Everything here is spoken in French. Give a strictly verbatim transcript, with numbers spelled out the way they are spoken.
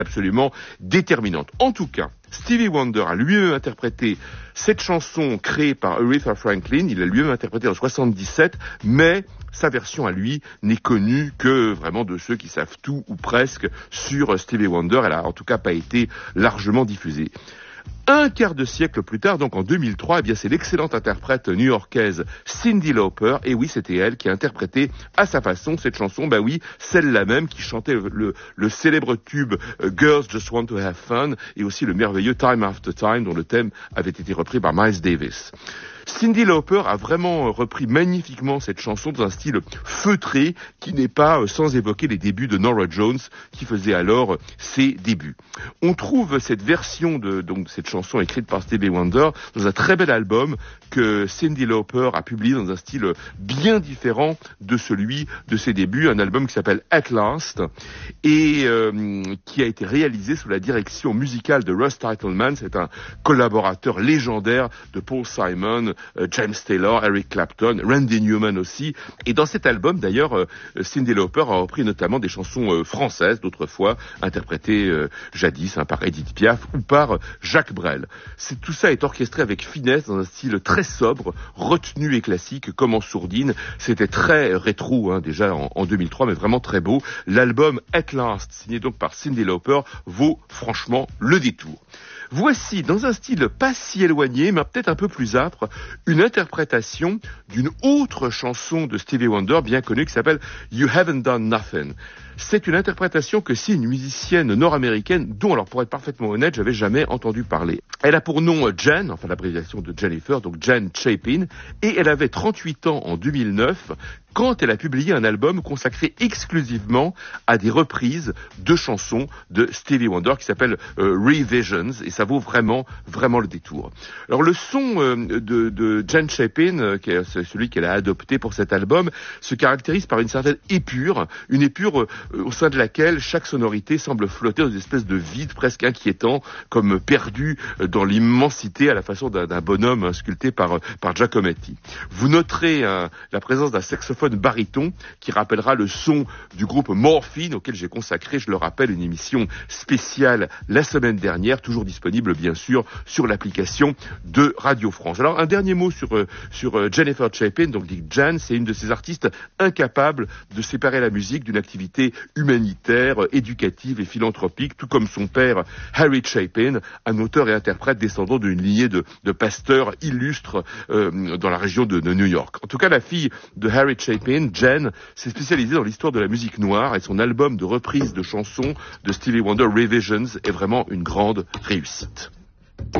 absolument déterminante. En tout cas, Stevie Wonder a lui-même interprété cette chanson créée par Aretha Franklin. Il l'a lui-même interprétée en soixante-dix-sept, mais sa version à lui n'est connue que vraiment de ceux qui savent tout ou presque sur Stevie Wonder. Elle a en tout cas pas été largement diffusée. Un quart de siècle plus tard, donc en deux mille trois, eh bien c'est l'excellente interprète new-yorkaise Cyndi Lauper, et oui, c'était elle qui a interprété à sa façon cette chanson, ben oui, celle-là même qui chantait le, le, le célèbre tube uh, Girls Just Want to Have Fun, et aussi le merveilleux Time After Time, dont le thème avait été repris par Miles Davis. Cyndi Lauper a vraiment repris magnifiquement cette chanson dans un style feutré qui n'est pas sans évoquer les débuts de Norah Jones qui faisait alors ses débuts. On trouve cette version de donc cette chanson écrite par Stevie Wonder dans un très bel album que Cyndi Lauper a publié dans un style bien différent de celui de ses débuts, un album qui s'appelle At Last et euh, qui a été réalisé sous la direction musicale de Russ Titelman. C'est un collaborateur légendaire de Paul Simon, James Taylor, Eric Clapton, Randy Newman aussi. Et dans cet album, d'ailleurs, euh, Cyndi Lauper a repris notamment des chansons euh, françaises d'autrefois, interprétées euh, jadis hein, par Edith Piaf ou par euh, Jacques Brel. C'est, tout ça est orchestré avec finesse dans un style très sobre, retenu et classique comme en sourdine. C'était très rétro hein, déjà en, en deux mille trois, mais vraiment très beau. L'album At Last, signé donc par Cyndi Lauper, vaut franchement le détour. Voici, dans un style pas si éloigné, mais peut-être un peu plus âpre, une interprétation d'une autre chanson de Stevie Wonder bien connue qui s'appelle You Haven't Done Nothing. C'est une interprétation que signe une musicienne nord-américaine dont, alors pour être parfaitement honnête, j'avais jamais entendu parler. Elle a pour nom Jen, enfin l'abréviation de Jennifer, donc Jen Chapin, et elle avait trente-huit ans en deux mille neuf quand elle a publié un album consacré exclusivement à des reprises de chansons de Stevie Wonder qui s'appelle euh, Revisions, et ça vaut vraiment, vraiment le détour. Alors le son euh, de, de Jen Chapin, euh, qui est celui qu'elle a adopté pour cet album, se caractérise par une certaine épure, une épure euh, au sein de laquelle chaque sonorité semble flotter dans une espèce de vide presque inquiétant, comme perdu dans l'immensité à la façon d'un, d'un bonhomme hein, sculpté par, par Giacometti. Vous noterez hein, la présence d'un saxophone baryton qui rappellera le son du groupe Morphine auquel j'ai consacré, je le rappelle, une émission spéciale la semaine dernière, toujours disponible bien sûr sur l'application de Radio France. Alors un dernier mot sur, sur Jennifer Chapin, donc dit Jan, c'est une de ces artistes incapables de séparer la musique d'une activité humanitaire, éducative et philanthropique, tout comme son père Harry Chapin, un auteur et interprète descendant d'une lignée de, de pasteurs illustres euh, dans la région de, de New York. En tout cas, la fille de Harry Chapin, Jen, s'est spécialisée dans l'histoire de la musique noire et son album de reprise de chansons de Stevie Wonder, Revisions, est vraiment une grande réussite.